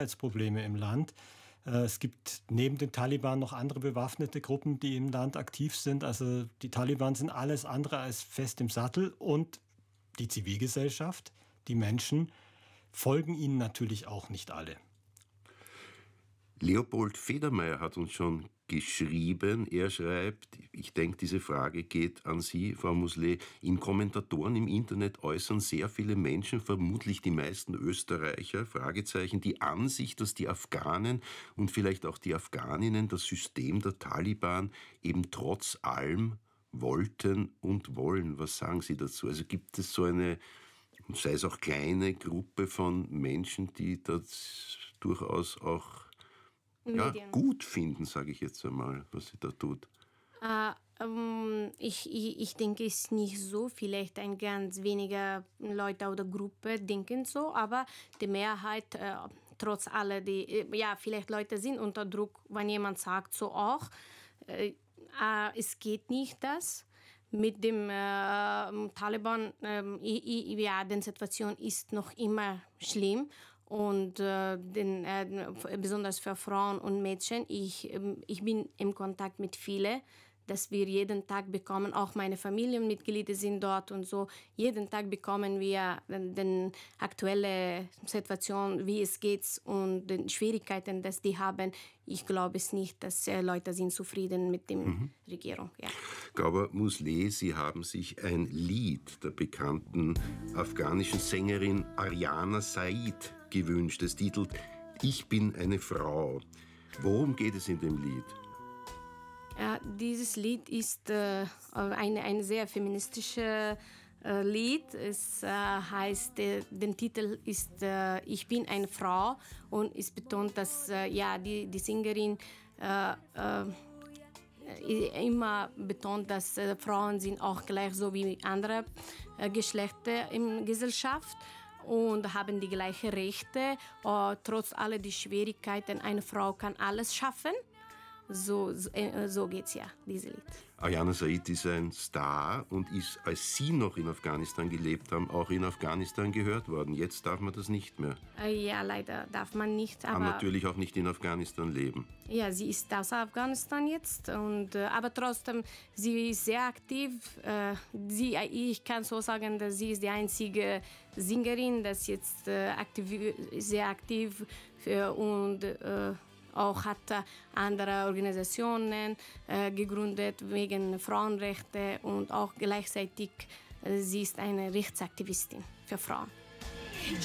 Sicherheitsprobleme im Land. Es gibt neben den Taliban noch andere bewaffnete Gruppen, die im Land aktiv sind. Also die Taliban sind alles andere als fest im Sattel und die Zivilgesellschaft, die Menschen, folgen ihnen natürlich auch nicht alle. Leopold Federmeier hat uns schon geschrieben. Er schreibt, ich denke, diese Frage geht an Sie, Frau Mousselet. In Kommentatoren im Internet äußern sehr viele Menschen, vermutlich die meisten Österreicher, Fragezeichen, die Ansicht, dass die Afghanen und vielleicht auch die Afghaninnen das System der Taliban eben trotz allem wollten und wollen. Was sagen Sie dazu? Also gibt es so eine, sei es auch kleine Gruppe von Menschen, die das durchaus auch gut finden, sage ich jetzt einmal, was sie da tut? Ich denke, es ist nicht so. Vielleicht ein ganz weniger Leute oder Gruppe denken so, aber die Mehrheit, trotz aller, vielleicht Leute sind unter Druck, wenn jemand sagt so auch, es geht nicht das. Mit dem Taliban, die Situation ist noch immer schlimm. Und besonders für Frauen und Mädchen, ich bin im Kontakt mit vielen, dass wir jeden Tag bekommen, auch meine Familienmitglieder sind dort und so, jeden Tag bekommen wir die aktuelle Situation, wie es geht und die Schwierigkeiten, die die haben. Ich glaube es nicht, dass Leute sind zufrieden mit der Regierung. Ja. Gauber Mousselet, Sie haben sich ein Lied der bekannten afghanischen Sängerin Ariana Said gewünscht. Es titelt Ich bin eine Frau. Worum geht es in dem Lied? Ja, dieses Lied ist ein sehr feministisches Lied. Es heißt, der Titel ist Ich bin eine Frau und es betont, dass die Sängerin immer betont, dass Frauen sind auch gleich so wie andere Geschlechter in der Gesellschaft und haben die gleichen Rechte. Trotz aller die Schwierigkeiten, eine Frau kann alles schaffen. So geht's ja, dieses Lied. Ariana Said ist ein Star und ist, als Sie noch in Afghanistan gelebt haben, auch in Afghanistan gehört worden. Jetzt darf man das nicht mehr. Ja, leider darf man nicht. Aber natürlich auch nicht in Afghanistan leben. Ja, sie ist aus Afghanistan jetzt, aber trotzdem, sie ist sehr aktiv. Ich kann so sagen, dass sie ist die einzige Sängerin, die jetzt sehr aktiv und auch hat andere Organisationen gegründet wegen Frauenrechte und auch gleichzeitig sie ist eine Rechtsaktivistin für Frauen.